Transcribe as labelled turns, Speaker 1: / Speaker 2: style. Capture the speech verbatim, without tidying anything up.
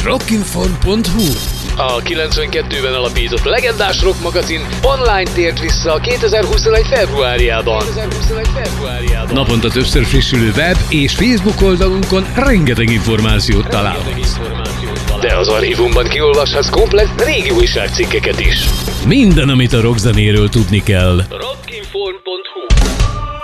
Speaker 1: rockinform pont hu.
Speaker 2: A kilencvenkettőben alapított legendás rock magazin online tért vissza kétezer-huszonegy februárjában.
Speaker 1: Naponta többször frissülő web és Facebook oldalunkon rengeteg információt találhatsz.
Speaker 2: De az archívumban kiolvashatsz komplett régi újságcikkeket is.
Speaker 1: Minden, amit a rockzenéről tudni kell.